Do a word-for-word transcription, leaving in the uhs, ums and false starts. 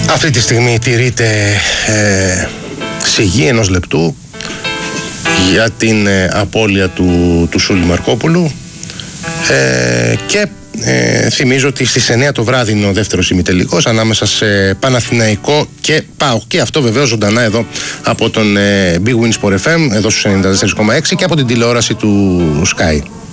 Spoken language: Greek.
Αυτή τη στιγμή τηρείται ε, σιγή ενός λεπτού για την ε, απώλεια του, του Σούλη Μαρκόπουλου ε, και ε, θυμίζω ότι στις εννιά το βράδυ είναι ο δεύτερος ημιτελικός ανάμεσα σε Παναθηναϊκό και ΠΑΟΚ, και αυτό βεβαίως ζωντανά εδώ από τον ε, Big Win Sport εφ εμ εδώ στους ενενήντα τέσσερα κόμμα έξι και από την τηλεόραση του Sky.